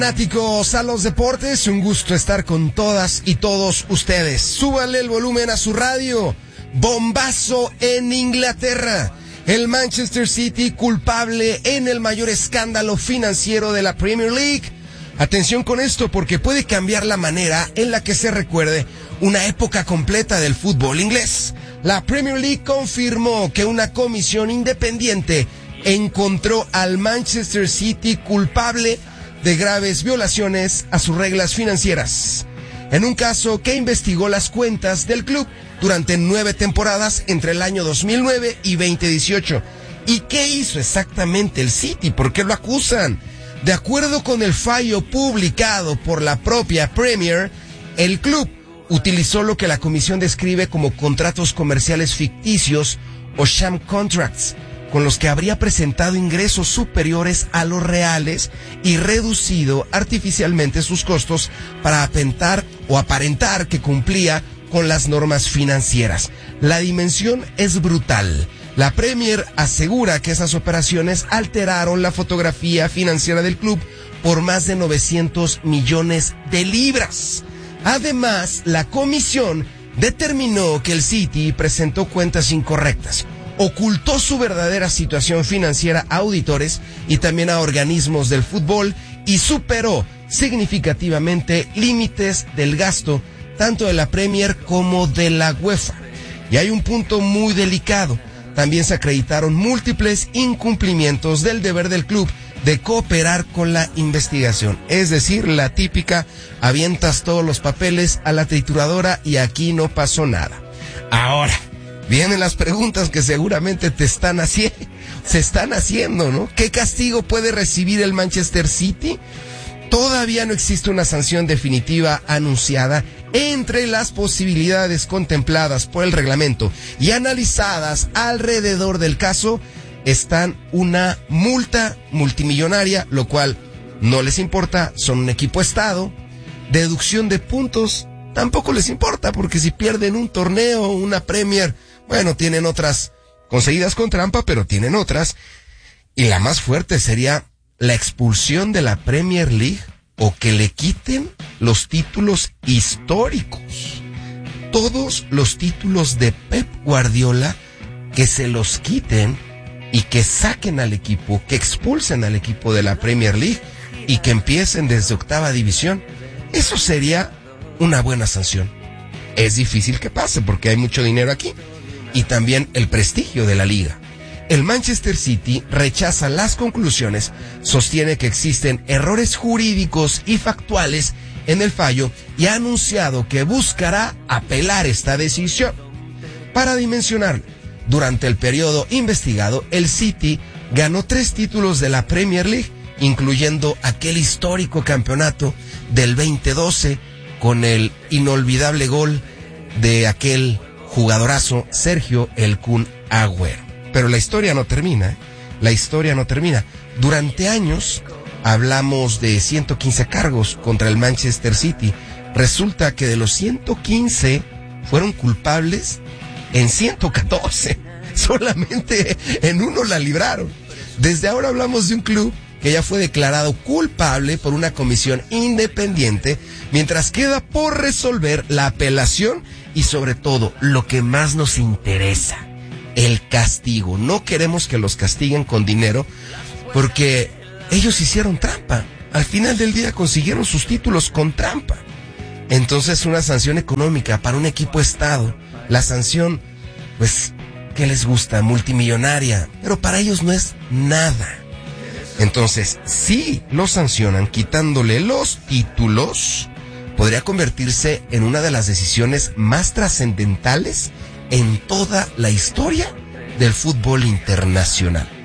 Fanáticos a los deportes, un gusto estar con todas y todos ustedes. Súbanle el volumen a su radio. Bombazo en Inglaterra. El Manchester City culpable en el mayor escándalo financiero de la Premier League. Atención con esto porque puede cambiar la manera en la que se recuerde una época completa del fútbol inglés. La Premier League confirmó que una comisión independiente encontró al Manchester City culpable de graves violaciones a sus reglas financieras, en un caso que investigó las cuentas del club durante 9 temporadas entre el año 2009 y 2018. ¿Y qué hizo exactamente el City? ¿Por qué lo acusan? De acuerdo con el fallo publicado por la propia Premier, el club utilizó lo que la comisión describe como contratos comerciales ficticios o sham contracts, con los que habría presentado ingresos superiores a los reales y reducido artificialmente sus costos para aparentar que cumplía con las normas financieras. La dimensión es brutal. La Premier asegura que esas operaciones alteraron la fotografía financiera del club por más de 900 millones de libras. Además, la comisión determinó que el City presentó cuentas incorrectas, ocultó su verdadera situación financiera a auditores y también a organismos del fútbol y superó significativamente límites del gasto tanto de la Premier como de la UEFA. Y hay un punto muy delicado. También se acreditaron múltiples incumplimientos del deber del club de cooperar con la investigación. Es decir, la típica, avientas todos los papeles a la trituradora y aquí no pasó nada. Ahora vienen las preguntas que seguramente se están haciendo, ¿no? ¿Qué castigo puede recibir el Manchester City? Todavía no existe una sanción definitiva anunciada. Entre las posibilidades contempladas por el reglamento y analizadas alrededor del caso están una multa multimillonaria, lo cual no les importa, son un equipo estado. Deducción de puntos tampoco les importa, porque si pierden un torneo, una Premier, bueno, tienen otras conseguidas con trampa, pero tienen otras. Y la más fuerte sería la expulsión de la Premier League o que le quiten los títulos históricos. Todos los títulos de Pep Guardiola, que se los quiten y que saquen al equipo, que expulsen al equipo de la Premier League y que empiecen desde 8ª división. Eso sería una buena sanción. Es difícil que pase porque hay mucho dinero aquí y también el prestigio de la liga. El Manchester City rechaza las conclusiones, sostiene que existen errores jurídicos y factuales en el fallo y ha anunciado que buscará apelar esta decisión. Para dimensionarlo, durante el periodo investigado, el City ganó 3 títulos de la Premier League, incluyendo aquel histórico campeonato del 2012 con el inolvidable gol de aquel jugadorazo Sergio El Kun Agüero. Pero la historia no termina, ¿eh? La historia no termina. Durante años hablamos de 115 cargos contra el Manchester City. Resulta que de los 115 fueron culpables en 114. Solamente en uno la libraron. Desde ahora hablamos de un club que ya fue declarado culpable por una comisión independiente, mientras queda por resolver la apelación y sobre todo lo que más nos interesa, el castigo. No queremos que los castiguen con dinero porque ellos hicieron trampa. Al final del día consiguieron sus títulos con trampa. Entonces una sanción económica para un equipo estado, la sanción, pues, ¿qué les gusta? Multimillonaria, pero para ellos no es nada. Entonces, si lo sancionan quitándole los títulos, podría convertirse en una de las decisiones más trascendentales en toda la historia del fútbol internacional.